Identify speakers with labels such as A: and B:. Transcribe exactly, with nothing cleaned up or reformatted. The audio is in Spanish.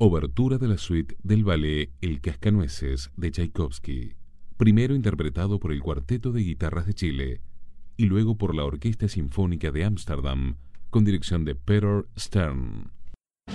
A: Obertura de la suite del ballet El Cascanueces de Tchaikovsky, primero interpretado por el Cuarteto de Guitarras de Chile y luego por la Orquesta Sinfónica de Ámsterdam con dirección de Peter Stern.